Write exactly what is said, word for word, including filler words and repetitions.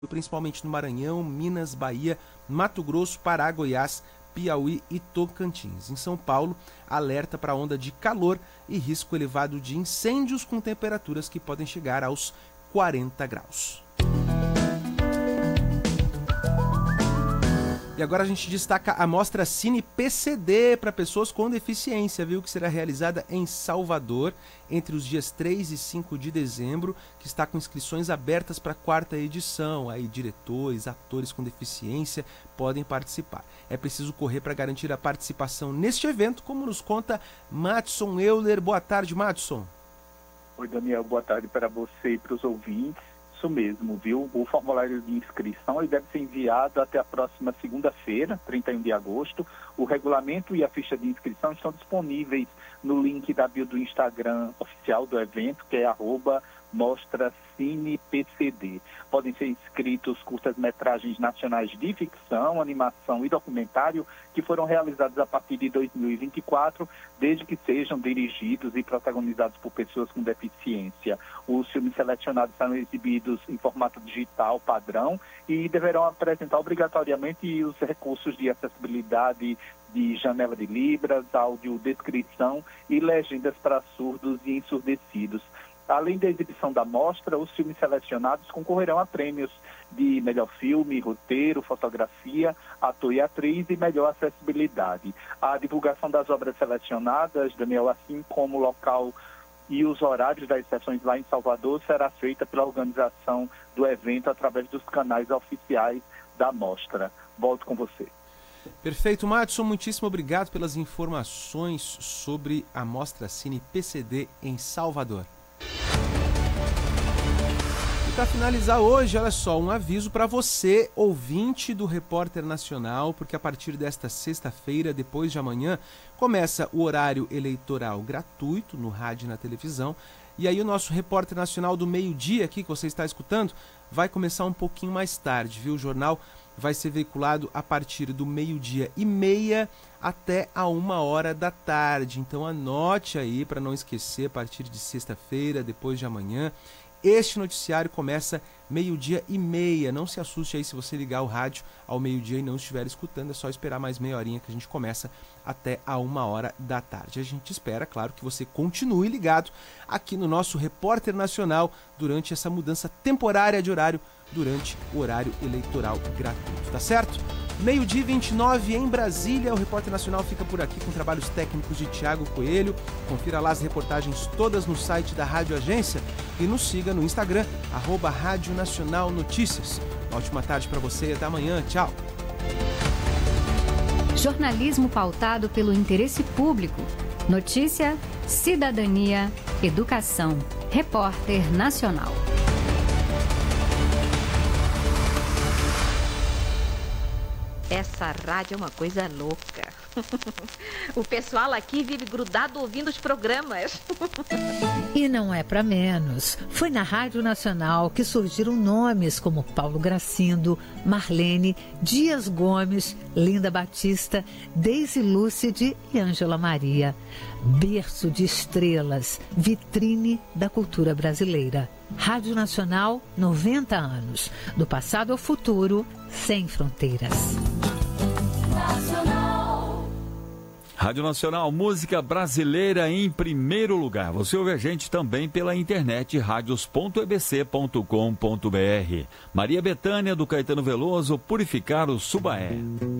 principalmente no Maranhão, Minas, Bahia, Mato Grosso, Pará, Goiás, Piauí e Tocantins. Em São Paulo, alerta para onda de calor e risco elevado de incêndios com temperaturas que podem chegar aos quarenta graus. E agora a gente destaca a mostra Cine P C D para pessoas com deficiência, viu? Que será realizada em Salvador entre os dias três e cinco de dezembro, que está com inscrições abertas para a quarta edição. Aí diretores, atores com deficiência podem participar. É preciso correr para garantir a participação neste evento, como nos conta Madson Euler. Boa tarde, Madson. Oi, Daniel. Boa tarde para você e para os ouvintes. Isso mesmo, viu? O formulário de inscrição ele deve ser enviado até a próxima segunda-feira, trinta e um de agosto. O regulamento e a ficha de inscrição estão disponíveis no link da bio do Instagram oficial do evento, que é arroba Mostra Cine P C D. Podem ser inscritos curtas-metragens nacionais de ficção, animação e documentário que foram realizados a partir de dois mil e vinte e quatro, desde que sejam dirigidos e protagonizados por pessoas com deficiência. Os filmes selecionados serão exibidos em formato digital padrão e deverão apresentar obrigatoriamente os recursos de acessibilidade de janela de libras, audiodescrição e legendas para surdos e ensurdecidos. Além da exibição da mostra, os filmes selecionados concorrerão a prêmios de melhor filme, roteiro, fotografia, ator e atriz e melhor acessibilidade. A divulgação das obras selecionadas, Daniel, assim como o local e os horários das sessões lá em Salvador, será feita pela organização do evento através dos canais oficiais da mostra. Volto com você. Perfeito, Madson, muitíssimo obrigado pelas informações sobre a Mostra Cine P C D em Salvador. E para finalizar hoje, olha só, um aviso para você, ouvinte do Repórter Nacional, porque a partir desta sexta-feira, depois de amanhã, começa o horário eleitoral gratuito no rádio e na televisão. E aí o nosso Repórter Nacional do meio-dia aqui, que você está escutando, vai começar um pouquinho mais tarde, viu? O jornal vai ser veiculado a partir do meio-dia e meia até a uma hora da tarde. Então anote aí para não esquecer, a partir de sexta-feira, depois de amanhã. Este noticiário começa meio-dia e meia. Não se assuste aí se você ligar o rádio ao meio-dia e não estiver escutando. É só esperar mais meia horinha que a gente começa até a uma hora da tarde. A gente espera, claro, que você continue ligado aqui no nosso Repórter Nacional durante essa mudança temporária de horário, durante o horário eleitoral gratuito, tá certo? Meio-dia e vinte e nove em Brasília, o Repórter Nacional fica por aqui com trabalhos técnicos de Tiago Coelho. Confira lá as reportagens todas no site da Rádio Agência e nos siga no Instagram, arroba Rádio Nacional Notícias. Uma ótima tarde para você e até amanhã. Tchau! Jornalismo pautado pelo interesse público. Notícia, cidadania, educação. Repórter Nacional. Essa rádio é uma coisa louca. O pessoal aqui vive grudado ouvindo os programas. E não é para menos. Foi na Rádio Nacional que surgiram nomes como Paulo Gracindo, Marlene, Dias Gomes, Linda Batista, Deise Lúcide e Ângela Maria. Berço de estrelas, vitrine da cultura brasileira. Rádio Nacional, noventa anos. Do passado ao futuro, sem fronteiras. Nacional. Rádio Nacional, música brasileira em primeiro lugar. Você ouve a gente também pela internet, radios ponto e b c ponto com ponto b r. Maria Bethânia, do Caetano Veloso, Purificar o Subaé.